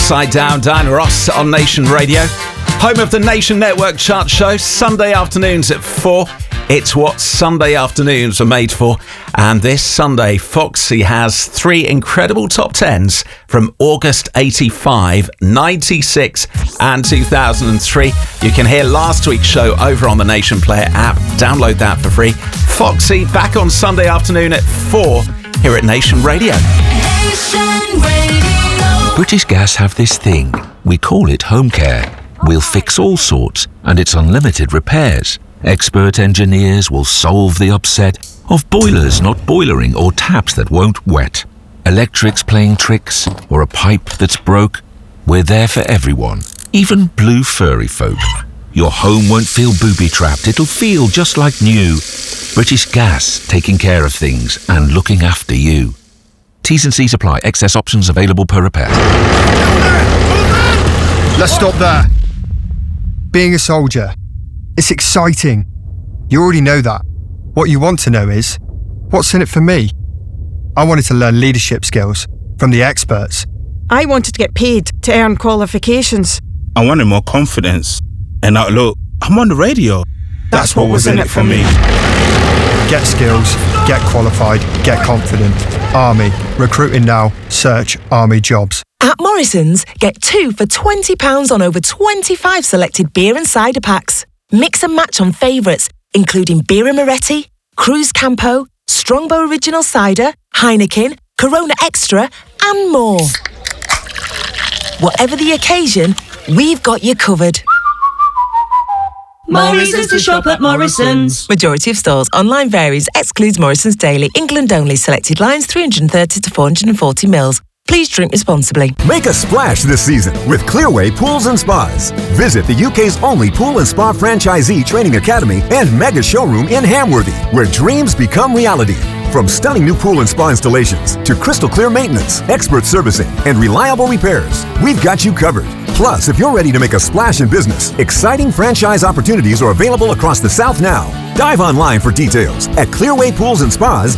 Upside Down, Diana Ross on Nation Radio. Home of the Nation Network chart show, Sunday afternoons at 4. It's what Sunday afternoons are made for. And this Sunday, Foxy has 3 incredible top 10s from August 85, 96 and 2003. You can hear last week's show over on the Nation Player app. Download that for free. Foxy back on Sunday afternoon at 4 here at Nation Radio. Nation Radio. British Gas have this thing. We call it home care. We'll fix all sorts, and it's unlimited repairs. Expert engineers will solve the upset of boilers not boilering or taps that won't wet. Electrics playing tricks or a pipe that's broke. We're there for everyone, even blue furry folk. Your home won't feel booby-trapped. It'll feel just like new. British Gas, taking care of things and looking after you. T's and C's apply. Excess options available per repair. Let's stop there. Being a soldier, it's exciting. You already know that. What you want to know is, what's in it for me? I wanted to learn leadership skills from the experts. I wanted to get paid to earn qualifications. I wanted more confidence. And now look, I'm on the radio. That's what was in it for me. Get skills, get qualified, get confident. Army. Recruiting now. Search Army jobs. At Morrison's, get 2 for £20 on over 25 selected beer and cider packs. Mix and match on favourites, including Birra Moretti, Cruz Campo, Strongbow Original Cider, Heineken, Corona Extra, and more. Whatever the occasion, we've got you covered. More reasons to shop at Morrison's. Majority of stores. Online varies. Excludes Morrison's Daily. England only. Selected lines 330 to 440 mils. Please drink responsibly. Make a splash this season with Clearway Pools and Spas. Visit the UK's only pool and spa franchisee training academy and mega showroom in Hamworthy, where dreams become reality. From stunning new pool and spa installations to crystal clear maintenance, expert servicing, and reliable repairs, we've got you covered. Plus, if you're ready to make a splash in business, exciting franchise opportunities are available across the South now. Dive online for details at clearwaypoolsandspas.com.